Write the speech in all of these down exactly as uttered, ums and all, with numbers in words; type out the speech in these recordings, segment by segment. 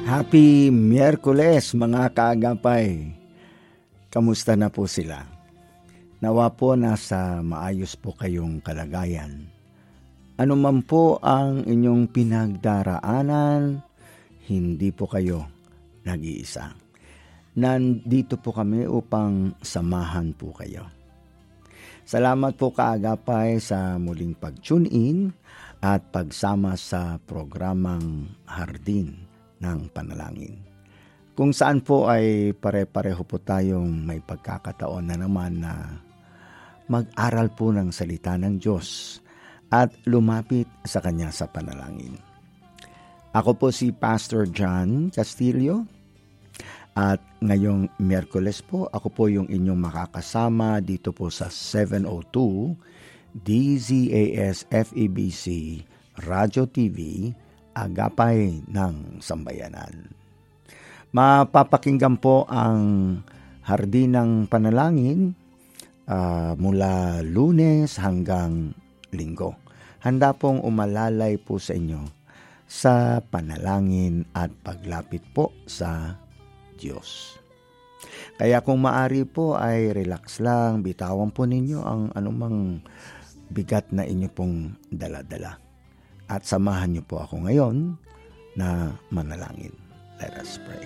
Happy Miyerkules mga kaagapay. Kamusta na po sila? Nawa po nasa maayos po kayong kalagayan. Ano man po ang inyong pinagdaraanan, hindi po kayo nag-iisa. Nandito po kami upang samahan po kayo. Salamat po kaagapay sa muling pag-tune in at pagsama sa programang Hardin ng Panalangin. Kung saan po ay pare-pareho po tayong may pagkakataon na naman na mag-aral po ng salita ng Diyos at lumapit sa Kanya sa panalangin. Ako po si Pastor John Castillo at ngayong Miyerkules po, ako po yung inyong makakasama dito po sa seven oh two D Z A S F E B C Radio T V Agapay ng Sambayanan. Mapapakinggan po ang Hardin ng Panalangin uh, mula Lunes hanggang Linggo. Handa pong umalalay po sa inyo sa panalangin at paglapit po sa Diyos. Kaya kung maari po ay relax lang, bitawan po ninyo ang anumang bigat na inyo pong dala-dala. At samahan niyo po ako ngayon na manalangin. Let us pray.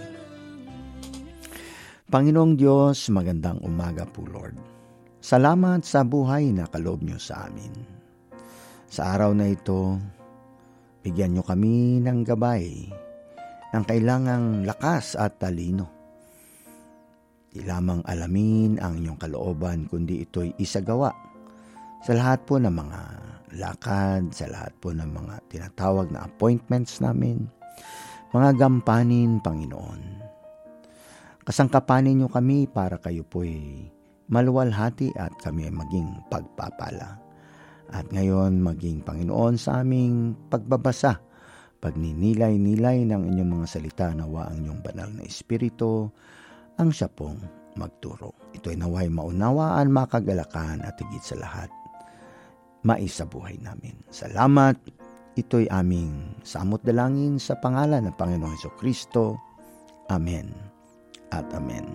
Panginoong Diyos, magandang umaga po Lord. Salamat sa buhay na kaloob niyo sa amin. Sa araw na ito, bigyan niyo kami ng gabay, ng kailangang lakas at talino. Di lamang alamin ang inyong kalooban, kundi ito'y isagawa sa lahat po ng mga lakad, sa lahat po ng mga tinatawag na appointments namin, mga gampanin, Panginoon. Kasangkapanin niyo kami para kayo po'y maluwalhati at kami ay maging pagpapala. At ngayon, maging Panginoon sa aming pagbabasa, pagninilay-nilay ng inyong mga salita, nawa ang inyong banal na Espiritu, ang siya pong magturo. Ito'y naway maunawaan, makagalakan at higit sa lahat, maisa buhay namin. Salamat. Ito'y aming samot dalangin sa pangalan ng Panginoong Jesucristo. Amen at amen.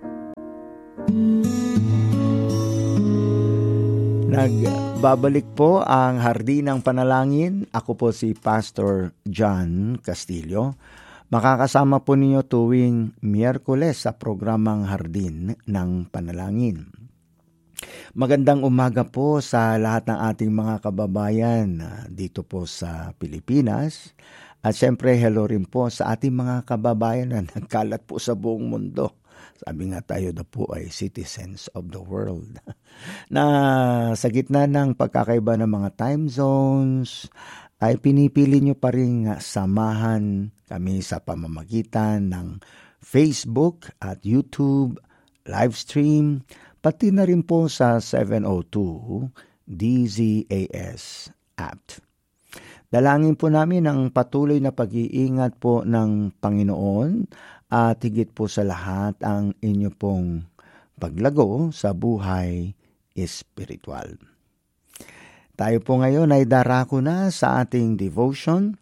Nagbabalik po ang Hardin ng Panalangin. Ako po si Pastor John Castillo. Makakasama po ninyo tuwing Miyerkules sa programang Hardin ng Panalangin. Magandang umaga po sa lahat ng ating mga kababayan dito po sa Pilipinas. At syempre, hello rin po sa ating mga kababayan na nagkalat po sa buong mundo. Sabi nga tayo na po ay citizens of the world. Na sa gitna ng pagkakaiba ng mga time zones, ay pinipili nyo pa rin samahan kami sa pamamagitan ng Facebook at YouTube, live stream, pati na rin po sa seven oh two D Z A S app. Dalangin po namin ang patuloy na pag-iingat po ng Panginoon at higit po sa lahat ang inyo pong paglago sa buhay espiritual. Tayo po ngayon ay darako na sa ating devotion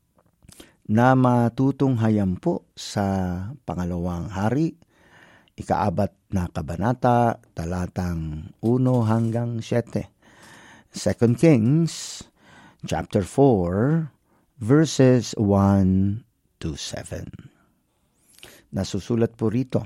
na matutunghayan po sa pangalawang hari, ikaabat na kabanata, talatang one hanggang seven. Second Kings, chapter four, verses one to seven. Nasusulat po rito,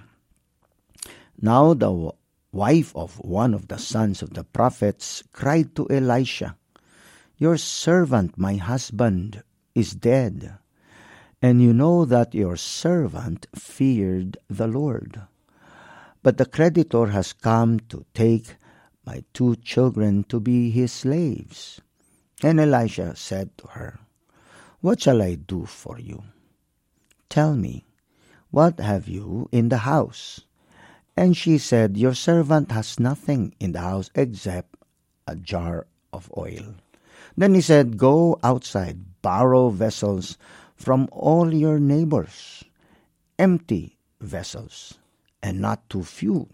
Now the wife of one of the sons of the prophets cried to Elisha, Your servant, my husband, is dead, and you know that your servant feared the Lord. But the creditor has come to take my two children to be his slaves. And Elisha said to her, What shall I do for you? Tell me, what have you in the house? And she said, Your servant has nothing in the house except a jar of oil. Then he said, Go outside, borrow vessels from all your neighbors, empty vessels, and not too few.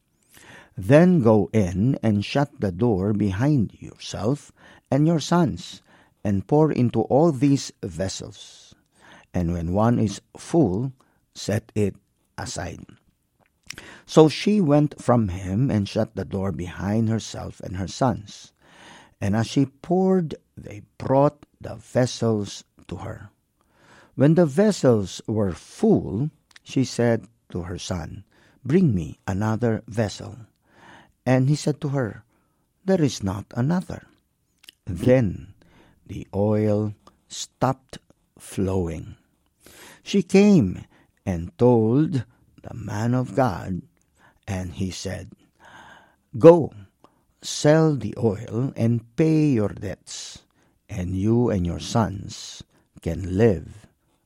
Then go in and shut the door behind yourself and your sons, and pour into all these vessels. and when one is full, set it aside. So she went from him and shut the door behind herself and her sons. And as she poured, they brought the vessels to her. When the vessels were full, she said to her son, "Bring me another vessel." And he said to her, "There is not another." Then the oil stopped flowing. She came and told the man of God, and he said, "Go, sell the oil and pay your debts, and you and your sons can live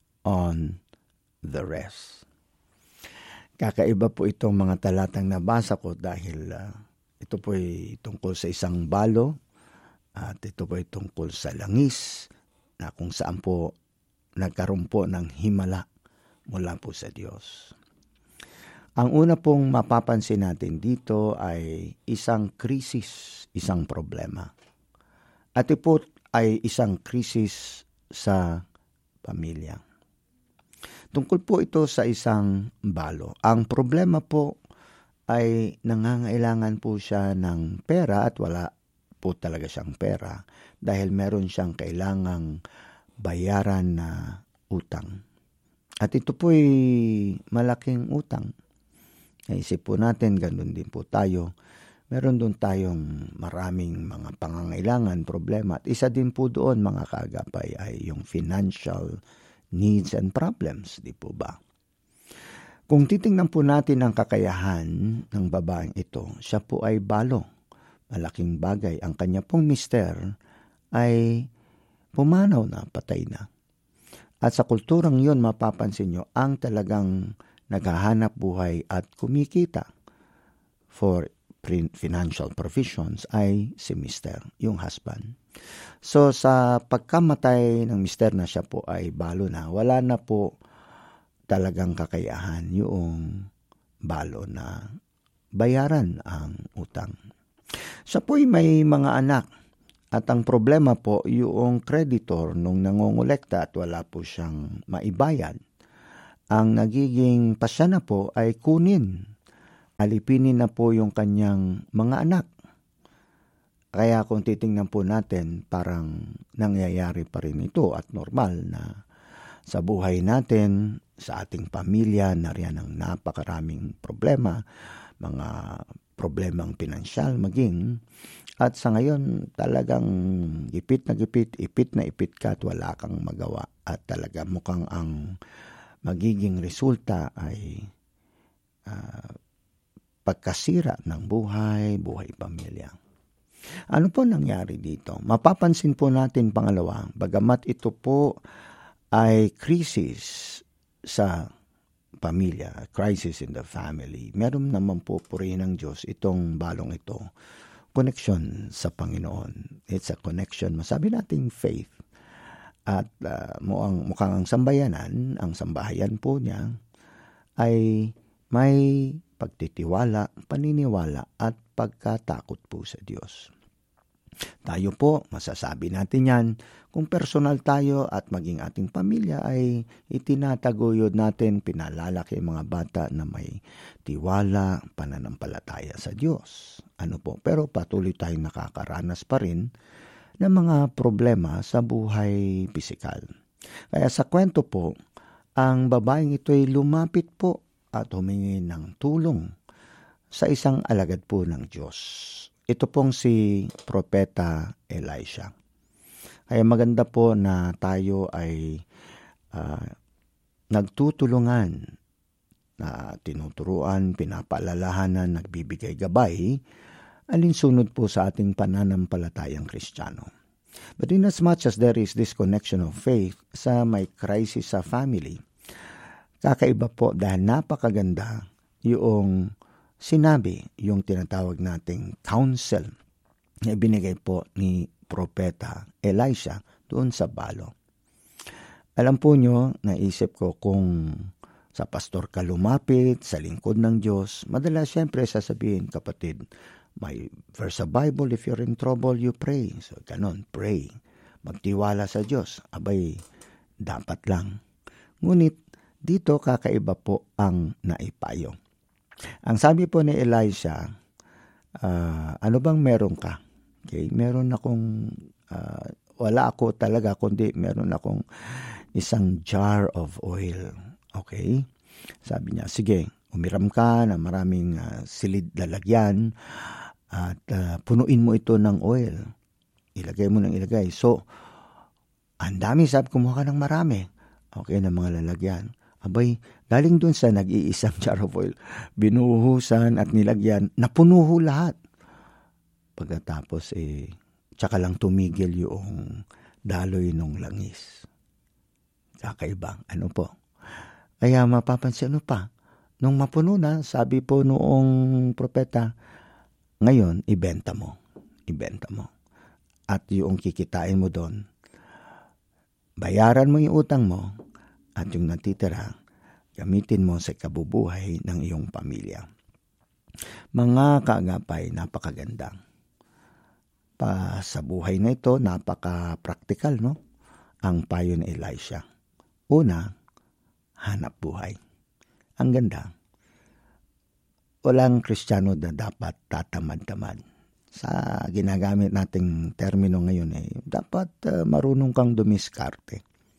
on the rest." Kakaiba po itong mga talatang nabasa ko dahil uh, ito po ay tungkol sa isang balo at ito po ay tungkol sa langis na kung saan po nagkaroon po ng himala mula po sa Diyos. Ang una pong mapapansin natin dito ay isang krisis, isang problema. At ito po ay isang krisis sa pamilya. Tungkol po ito sa isang balo. Ang problema po ay nangangailangan po siya ng pera at wala po talaga siyang pera dahil meron siyang kailangang bayaran na utang. At ito po ay malaking utang. Naisip po natin, ganun din po tayo. Meron doon tayong maraming mga pangangailangan, problema. At isa din po doon, mga kaagapay, ay yung financial needs and problems, di po ba? Kung titingnan po natin ang kakayahan ng babaeng ito, siya po ay balo. Malaking bagay. Ang kanya pong mister ay pumanaw na, patay na. At sa kulturang yun, mapapansin nyo, ang talagang naghahanap buhay at kumikita for financial provisions ay si mister, yung husband. So sa pagkamatay ng mister na siya po ay balo na, wala na po talagang kakayahan yung balo na bayaran ang utang. Siya po ay may mga anak at ang problema po yung creditor nung nangongolekta at wala po siyang maibayad. Ang nagiging pasya na po ay kunin, alipinin na po yung kanyang mga anak. Kaya kung titingnan po natin, parang nangyayari pa rin ito at normal na sa buhay natin, sa ating pamilya, nariyan ang napakaraming problema, mga problemang pinansyal maging. At sa ngayon, talagang gipit na gipit, ipit na ipit ka at wala kang magawa. At talaga mukhang ang magiging resulta ay uh, pagkasira ng buhay, buhay pamilya. Ano po nangyari dito? Mapapansin po natin pangalawa, bagamat ito po ay crisis sa pamilya, crisis in the family, meron naman po purihin ng Diyos itong balong ito, connection sa Panginoon. It's a connection, masabi nating faith. At uh, mukhang, mukhang ang sambayanan, ang sambahayan po niya, ay may pagtitiwala, paniniwala at pagkatakot po sa Diyos. Tayo po, masasabi natin yan, kung personal tayo at maging ating pamilya ay itinataguyod natin, pinalalaki ang mga bata na may tiwala, pananampalataya sa Diyos. Ano po? Pero patuloy tayong nakakaranas pa rin ng mga problema sa buhay pisikal. Kaya sa kwento po, ang babaeng ito ay lumapit po at humingi ng tulong sa isang alagad po ng Diyos. Ito pong si Propeta Elisha. Kaya maganda po na tayo ay uh, nagtutulungan, na tinuturuan, pinapaalalahanan, nagbibigay gabay, alinsunod po sa ating pananampalatayang Kristiyano. But in as much as there is this connection of faith sa may crisis sa family, kakaiba po dahil napakaganda yung sinabi, yung tinatawag nating counsel na ibinigay po ni Propeta Elisha doon sa balo. Alam po nyo, naisip ko kung sa pastor ka lumapit, sa lingkod ng Diyos, madalas siyempre sasabihin, kapatid, may verse sa Bible, if you're in trouble, you pray. So, ganon, pray. Magtiwala sa Diyos. Abay, dapat lang. Ngunit dito kakaiba po ang naipayo. Ang sabi po ni Elisha, uh, ano bang meron ka? Okay, meron akong, uh, wala ako talaga, kundi meron akong isang jar of oil. Okay? Sabi niya, sige, umiram ka na maraming uh, silid lalagyan at uh, punuin mo ito ng oil. Ilagay mo ng ilagay. So, ang dami, sabi, kumuha ka ng marami. Okay, ng mga lalagyan. Abay, galing dun sa nag-iisang jar of oil, binuhusan at nilagyan, napunuho lahat. Pagkatapos, eh, tsaka lang tumigil yung daloy ng langis. Kakaibang, ano po? Kaya mapapansin, ano pa? Nung mapuno na, sabi po noong propeta, ngayon, ibenta mo. Ibenta mo. At yung kikitain mo doon, bayaran mo yung utang mo, at yung natitira, gamitin mo sa kabubuhay ng iyong pamilya. Mga kaagapay, napakaganda. Pa sa buhay na ito, napaka-practical, no? Ang payo ni Elisha. Una, hanap buhay. Ang ganda. Walang Kristiyano na dapat tatamad-tamad. Sa ginagamit nating termino ngayon, eh, dapat uh, marunong kang dumiskarte.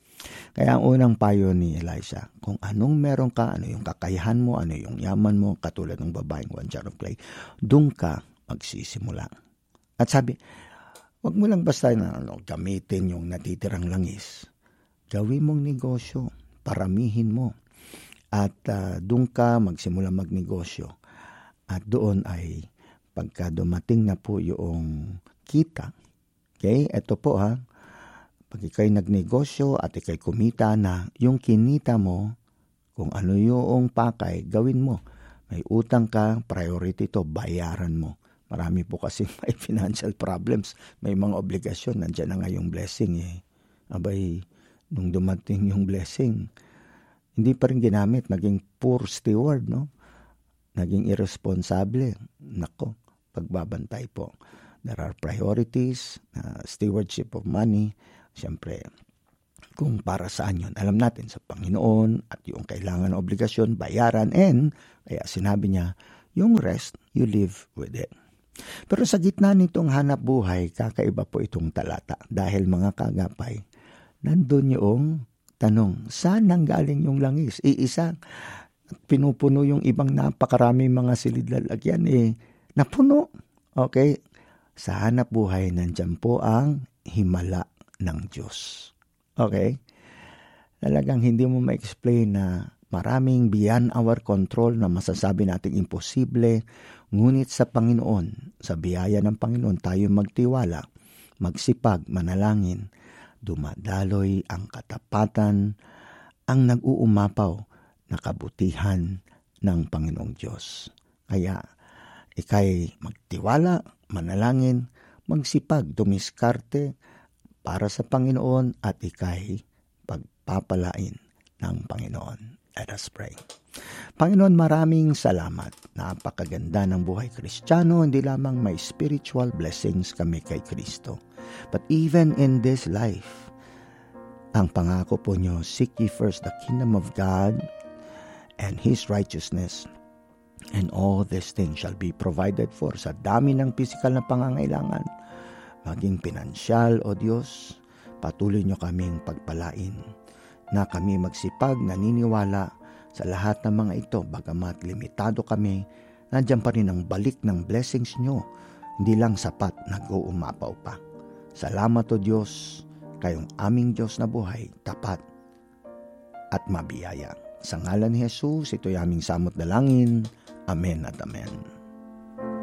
Kaya ang unang payo ni Elisha, kung anong meron ka, ano yung kakayahan mo, ano yung yaman mo, katulad ng babaeng one jar of clay, doon ka magsisimula. At sabi, wag mo lang basta na ano, gamitin yung natitirang langis. Gawin mong negosyo, paramihin mo. At uh, doon ka magsimula magnegosyo. At doon ay pagka dumating na po yung kita, okay, eto po ha, pag ikay nagnegosyo at ikay kumita na, yung kinita mo, kung ano yung pakay, gawin mo. May utang ka, priority to, bayaran mo. Marami po kasi may financial problems, may mga obligasyon, nandiyan na nga yung blessing eh. Abay, nung dumating yung blessing, hindi pa rin ginamit, naging poor steward, no? Naging irresponsible. Nako, pagbabantay po. There are priorities, uh, stewardship of money. Siyempre, kung para saan yun, alam natin sa Panginoon at yung kailangan na obligasyon, bayaran, and kaya sinabi niya, yung rest, you live with it. Pero sa gitna nitong hanap buhay, kakaiba po itong talata. Dahil mga kagapay, nandun yung tanong, saan nanggaling yung langis? Iisa, pinupuno yung ibang napakarami mga silid lalagyan, eh, napuno. Okay? Sa hanap buhay, nandyan po ang himala ng Diyos. Okay? Talagang hindi mo ma-explain na maraming beyond our control na masasabi nating imposible, ngunit sa Panginoon, sa biyaya ng Panginoon, tayo magtiwala, magsipag, manalangin, dumadaloy ang katapatan, ang nag-uumapaw na kabutihan ng Panginoong Diyos. Kaya, ikay magtiwala, manalangin, magsipag, dumiskarte para sa Panginoon at ikay pagpapalain ng Panginoon. Let us pray. Panginoon, maraming salamat. Napakaganda ng buhay Kristiyano, hindi lamang may spiritual blessings kami kay Kristo. But even in this life, ang pangako po nyo, seek ye first the kingdom of God and His righteousness, and all these things shall be provided for. Sa dami ng physical na pangangailangan, maging pinansyal, O Diyos, patuloy nyo kaming pagpalain na kami magsipag, naniniwala sa lahat ng mga ito, bagamat limitado kami, nandiyan pa rin ang balik ng blessings nyo, hindi lang sapat, nag-uumapaw pa. Salamat, O Diyos, kayong aming Diyos na buhay, tapat at mabiyaya. Sa ngalan ni Jesus, ito'y aming samot dalangin. Amen at amen.